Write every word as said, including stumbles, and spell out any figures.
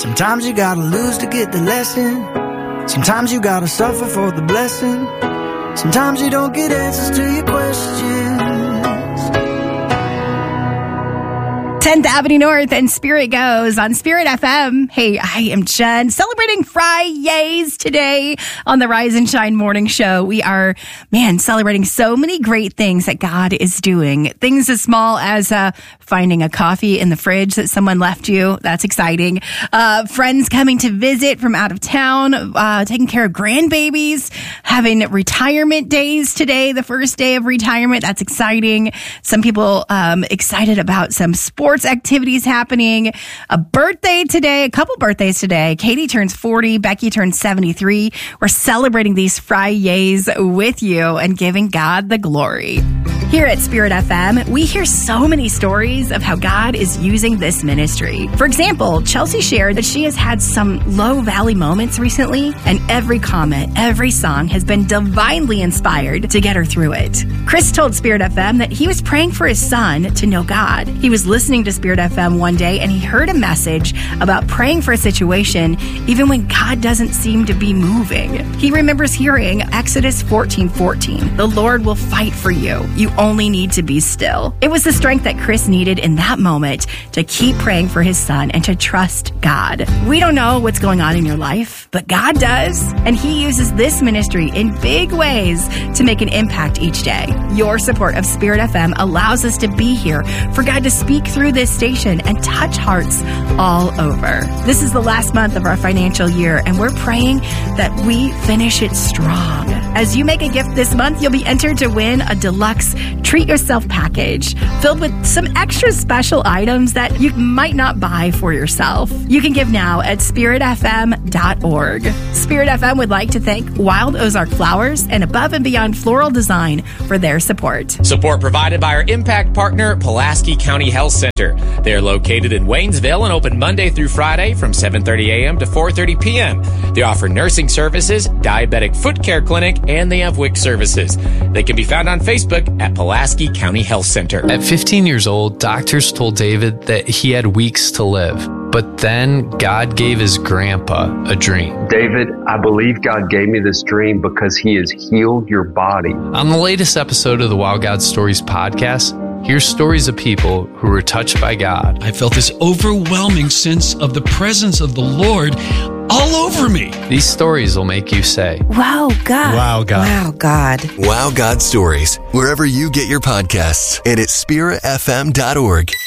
Sometimes you gotta lose to get the lesson. Sometimes you gotta suffer for the blessing. Sometimes you don't get answers to your questions. tenth Avenue North and Spirit Goes on Spirit F M. Hey, I am Jen, celebrating Fridays today on the Rise and Shine Morning Show. We are, man, celebrating so many great things that God is doing. Things as small as uh, finding a coffee in the fridge that someone left you. That's exciting. Uh, friends coming to visit from out of town, uh, taking care of grandbabies, having retirement days today, the first day of retirement. That's exciting. Some people um, excited about some sports activities happening. A birthday today, a couple birthdays today. Katie turns forty, Becky turns seventy-three. We're celebrating these Fridays with you and giving God the glory. Here at Spirit F M, we hear so many stories of how God is using this ministry. For example, Chelsea shared that she has had some low valley moments recently, and every comment, every song has been divinely inspired to get her through it. Chris told Spirit F M that he was praying for his son to know God. He was listening to Spirit F M one day and he heard a message about praying for a situation even when God doesn't seem to be moving. He remembers hearing Exodus fourteen fourteen, "The Lord will fight for you. You only need to be still." It was the strength that Chris needed in that moment to keep praying for his son and to trust God. We don't know what's going on in your life, but God does, and he uses this ministry in big ways to make an impact each day. Your support of Spirit F M allows us to be here for God to speak through this station and touch hearts all over. This is the last month of our financial year, and we're praying that we finish it strong. As you make a gift this month, you'll be entered to win a deluxe treat yourself package filled with some extra special items that you might not buy for yourself. You can give now at spirit f m dot org. Spirit F M would like to thank Wild Ozark Flowers and Above and Beyond Floral Design for their support. Support provided by our impact partner, Pulaski County Health Center. They are located in Waynesville and open Monday through Friday from seven thirty a.m. to four thirty p.m. They offer nursing services, diabetic foot care clinic, and they have W I C services. They can be found on Facebook at Pulaski County Health Center. At fifteen years old, doctors told David that he had weeks to live. But then God gave his grandpa a dream. David, I believe God gave me this dream because he has healed your body. On the latest episode of the Wow God Stories podcast, here's stories of people who were touched by God. I felt this overwhelming sense of the presence of the Lord all over me. These stories will make you say, Wow, God. Wow, God. Wow, God. Wow, God Stories, wherever you get your podcasts and at spirit f m dot org.